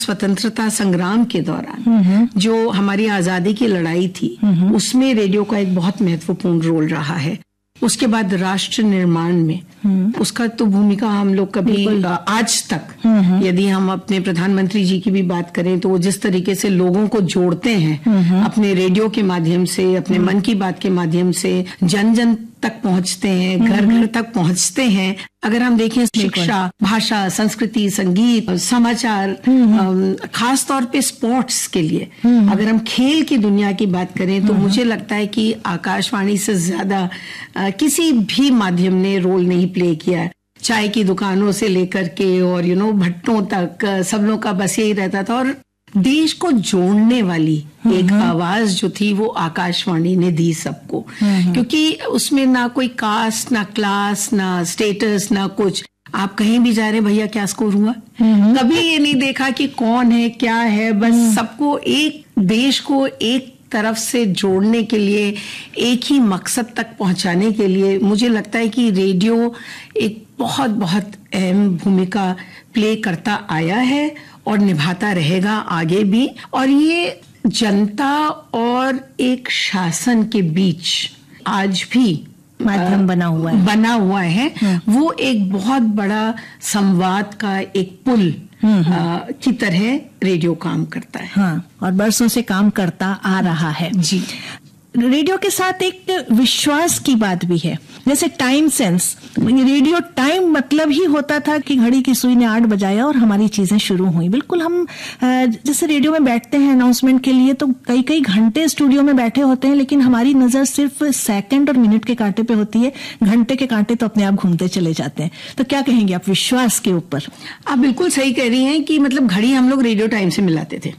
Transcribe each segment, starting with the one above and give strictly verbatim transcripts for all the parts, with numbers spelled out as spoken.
स्वतंत्रता संग्राम के दौरान जो हमारी आजादी की लड़ाई थी, उसमें रेडियो का एक बहुत महत्वपूर्ण रोल रहा है। उसके बाद राष्ट्र निर्माण में उसका तो भूमिका हम लोग कभी आज तक, यदि हम अपने प्रधानमंत्री जी की भी बात करें तो वो जिस तरीके से लोगों को जोड़ते हैं अपने रेडियो के माध्यम से, अपने मन की बात के माध्यम से, जन जन तक पहुंचते हैं, घर घर तक पहुंचते हैं। अगर हम देखें शिक्षा, भाषा, संस्कृति, संगीत, समाचार, खास तौर पे स्पोर्ट्स के लिए अगर हम खेल की दुनिया की बात करें तो मुझे लगता है कि आकाशवाणी से ज्यादा किसी भी माध्यम ने रोल नहीं प्ले किया। चाय की दुकानों से लेकर के और यू नो भट्टों तक सब लोग का बस यही रहता था, और देश को जोड़ने वाली एक आवाज जो थी वो आकाशवाणी ने दी सबको, क्योंकि उसमें ना कोई कास्ट, ना क्लास, ना स्टेटस, ना कुछ। आप कहीं भी जा रहे भैया क्या स्कोर हुआ, कभी ये नहीं देखा कि कौन है क्या है, बस सबको एक देश को एक तरफ से जोड़ने के लिए, एक ही मकसद तक पहुंचाने के लिए मुझे लगता है कि रेडियो एक बहुत बहुत अहम भूमिका प्ले करता आया है और निभाता रहेगा आगे भी। और ये जनता और एक शासन के बीच आज भी माध्यम बना हुआ है बना हुआ है वो एक बहुत बड़ा संवाद का एक पुल आ, की तरह रेडियो काम करता है। हाँ, और बरसों से काम करता आ रहा है जी। रेडियो के साथ एक विश्वास की बात भी है, जैसे टाइम सेंस। रेडियो टाइम मतलब ही होता था कि घड़ी की सुई ने आठ बजाया और हमारी चीजें शुरू हुई। बिल्कुल हम जैसे रेडियो में बैठते हैं अनाउंसमेंट के लिए तो कई कई घंटे स्टूडियो में बैठे होते हैं, लेकिन हमारी नजर सिर्फ सेकंड और मिनट के कांटे पे होती है, घंटे के कांटे तो अपने आप घूमते चले जाते हैं। तो क्या कहेंगे आप विश्वास के ऊपर? आप बिल्कुल सही कह रही हैं कि मतलब घड़ी हम लोग रेडियो टाइम से मिलाते थे।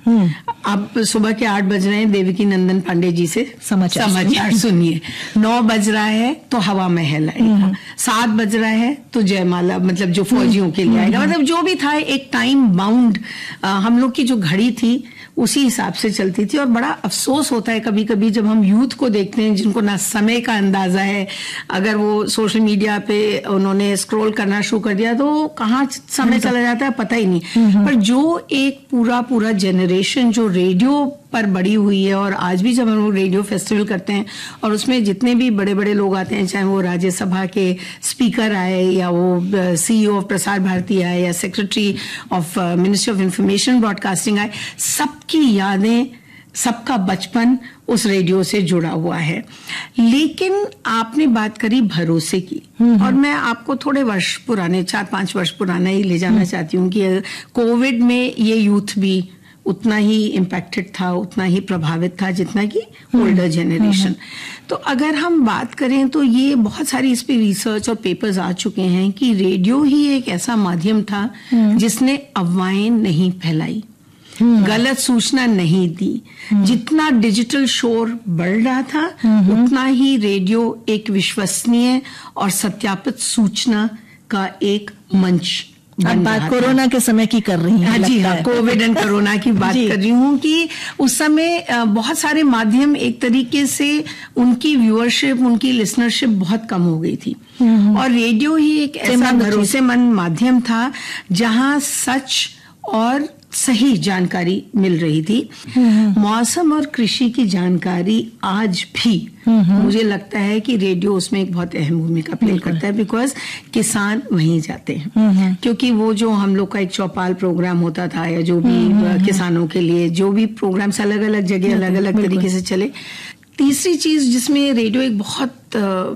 अब सुबह के आठ बज रहे हैं, देवकी नंदन पांडे जी से समाचार समाचार सुनिए। नौ बज रहा है तो हवा महल आएगा, सात बज रहा है तो जयमाला मतलब जो फौजियों के लिए आएगा। मतलब जो भी था एक टाइम बाउंड हम लोग की जो घड़ी थी उसी हिसाब से चलती थी। और बड़ा अफसोस होता है कभी कभी जब हम यूथ को देखते हैं जिनको ना समय का अंदाजा है, अगर वो सोशल मीडिया पे उन्होंने स्क्रॉल करना शुरू कर दिया तो कहाँ समय चला जाता है पता ही नहीं। पर जो एक पूरा पूरा जनरेशन जो रेडियो पर बड़ी हुई है, और आज भी जब हम लोग रेडियो फेस्टिवल करते हैं और उसमें जितने भी बड़े बड़े लोग आते हैं, चाहे वो राज्यसभा के स्पीकर आए या वो सीईओ ऑफ प्रसार भारती आए या secretary of ministry of information broadcasting आए, सबकी यादें, सबका बचपन उस रेडियो से जुड़ा हुआ है। लेकिन आपने बात करी भरोसे की, और मैं आपको थोड़े वर्ष पुराने, चार पांच वर्ष पुराना ही ले जाना चाहती हूँ कि कोविड में ये यूथ भी उतना ही इम्पैक्टेड था, उतना ही प्रभावित था जितना कि ओल्डर जनरेशन। तो अगर हम बात करें तो ये बहुत सारी इस पे रिसर्च और पेपर्स आ चुके हैं कि रेडियो ही एक ऐसा माध्यम था जिसने अफवाहें नहीं फैलाई, गलत सूचना नहीं दी। जितना डिजिटल शोर बढ़ रहा था उतना ही रेडियो एक विश्वसनीय और सत्यापित सूचना का एक मंच। अब बात कोरोना के समय की कर रही हैं? जी हाँ, कोविड एंड कोरोना की बात कर रही हूँ कि उस समय बहुत सारे माध्यम एक तरीके से उनकी व्यूअरशिप, उनकी लिसनरशिप बहुत कम हो गई थी, और रेडियो ही एक ऐसा भरोसेमंद माध्यम था जहाँ सच और सही जानकारी मिल रही थी। मौसम और कृषि की जानकारी आज भी मुझे लगता है कि रेडियो उसमें एक बहुत अहम भूमिका प्ले करता है, बिकॉज किसान वहीं जाते हैं। क्योंकि वो जो हम लोग का एक चौपाल प्रोग्राम होता था या जो भी किसानों के लिए जो भी प्रोग्राम्स अलग अलग जगह अलग अलग तरीके से चले। तीसरी चीज जिसमें रेडियो एक बहुत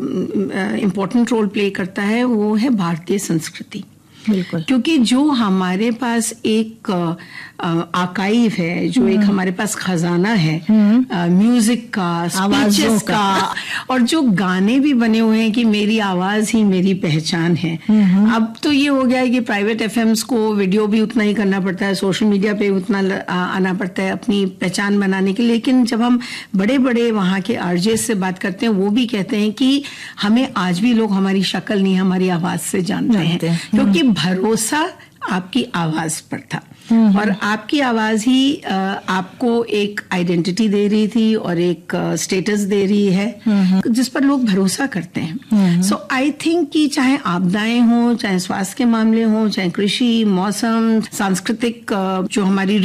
इम्पोर्टेंट रोल प्ले करता है वो है भारतीय संस्कृति। बिल्कुल, क्योंकि जो हमारे पास एक आर्काइव है, जो एक हमारे पास खजाना है म्यूजिक का, स्पीचेस का, और जो गाने भी बने हुए हैं कि मेरी आवाज ही मेरी पहचान है। अब तो ये हो गया है कि प्राइवेट एफएम्स को वीडियो भी उतना ही करना पड़ता है, सोशल मीडिया पे उतना आना पड़ता है अपनी पहचान बनाने के लिए। लेकिन जब हम बड़े बड़े वहाँ के आरजेस से बात करते हैं वो भी कहते हैं कि हमें आज भी लोग हमारी शक्ल नहीं हमारी आवाज से जानते हैं, क्योंकि भरोसा आपकी आवाज पर था। और आपकी आवाज ही आपको एक आइडेंटिटी दे रही थी और एक स्टेटस दे रही है जिस पर लोग भरोसा करते हैं। सो आई थिंक कि चाहे आपदाएं हों, चाहे स्वास्थ्य के मामले हों, चाहे कृषि, मौसम, सांस्कृतिक जो हमारी